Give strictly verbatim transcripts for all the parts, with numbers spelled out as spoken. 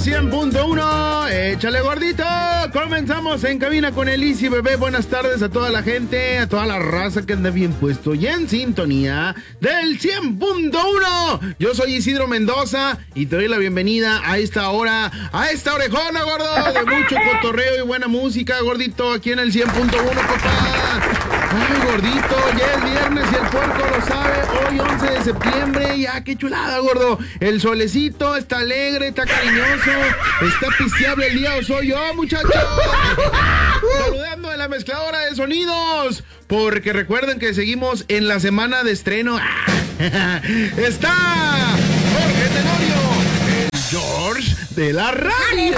cien punto uno, échale gordito. Comenzamos en cabina con el Easy Bebé. Buenas tardes a toda la gente, a toda la raza que anda bien puesto y en sintonía del cien punto uno. Yo soy Isidro Mendoza y te doy la bienvenida a esta hora, a esta orejona, gordo, de mucho cotorreo y buena música, gordito, aquí en el cien punto uno, papá. Ay, gordito, ya es viernes y el puerco lo sabe. Hoy once de septiembre, ya qué chulada, gordo. El solecito está alegre, está cariñoso, está pisteable el día. Soy yo, muchachos. Saludando en la mezcladora de sonidos, porque recuerden que seguimos en la semana de estreno. Está Jorge Tenorio, el George de la radio.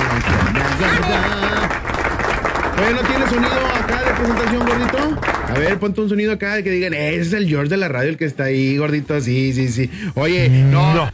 Oye, ¿no tiene sonido acá de presentación, gordito? A ver, ponte un sonido acá de que digan, ese es el George de la radio el que está ahí, gordito. Sí, sí, sí. Oye, no. No,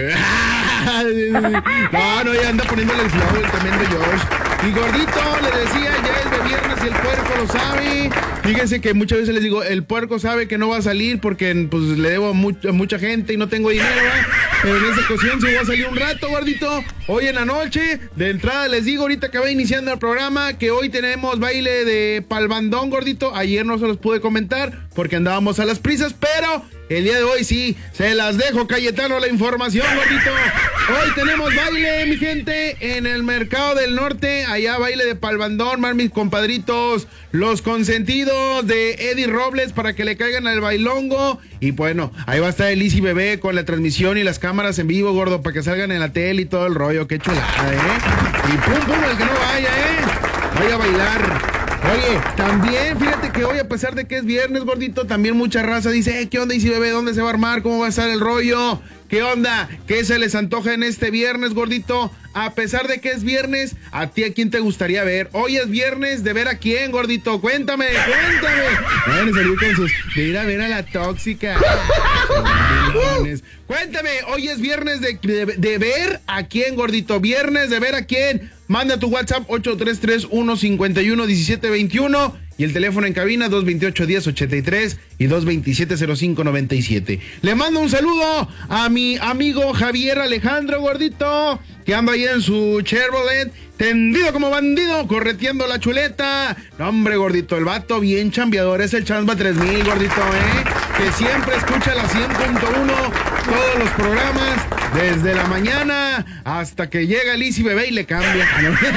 no, no, ya anda poniéndole el flow el tremendo George. Y gordito, le decía, ya es de viernes y el puerco lo sabe. Fíjense que muchas veces les digo, el puerco sabe que no va a salir porque pues le debo a, much, a mucha gente y no tengo dinero, ¿eh? Pero en esta ocasión sí voy a salir un rato, gordito. Hoy en la noche, de entrada les digo, ahorita que va iniciando el programa, que hoy tenemos baile de palbandón, gordito. Ayer no se los pude comentar porque andábamos a las prisas, pero el día de hoy sí, se las dejo, Cayetano, la información, gordito. Hoy tenemos baile, mi gente, en el Mercado del Norte. Allá baile de palbandón, más mis compadritos, los consentidos de Eddie Robles, para que le caigan al bailongo. Y bueno, ahí va a estar el Easy Bebé con la transmisión y las cámaras en vivo, gordo, para que salgan en la tele y todo el rollo. Qué chulada, ¿eh? Y pum, pum, el que no vaya, ¿eh? Vaya a bailar. Oye, también, fíjate que hoy, a pesar de que es viernes, gordito, también mucha raza dice, eh, ¿qué onda, Easy Bebé? ¿Dónde se va a armar? ¿Cómo va a estar el rollo? ¿Qué onda? ¿Qué se les antoja en este viernes, gordito? A pesar de que es viernes, ¿a ti a quién te gustaría ver? Hoy es viernes de ver a quién, gordito. Cuéntame, cuéntame. Van a salir con sus... de ir a ver a la tóxica. Cuéntame, hoy es viernes de, de, de ver a quién, gordito. Viernes de ver a quién. Manda tu WhatsApp ocho tres tres uno cinco uno uno siete dos uno y el teléfono en cabina dos dos ocho, uno cero ocho tres y dos dos siete cero cinco nueve siete. Le mando un saludo a mi amigo Javier Alejandro, gordito, que anda ahí en su Chevrolet, tendido como bandido, correteando la chuleta. No, hombre, gordito, el vato bien chambeador, es el Chamba tres mil, gordito, eh, que siempre escucha la cien punto uno, todos los programas, desde la mañana hasta que llega el Easy Bebé y le cambia.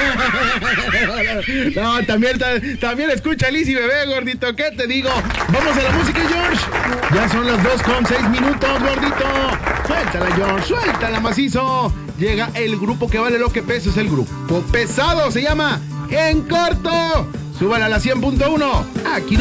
No, también, también escucha el Easy Bebé, gordito, ¿qué te digo? Vamos a la música, George. Ya son las dos con seis minutos, gordito. Suéltala, George, suéltala, macizo. Llega el grupo que vale lo que pesa, es el grupo pesado, se llama En Corto. Súbala a la cien punto uno. Aquí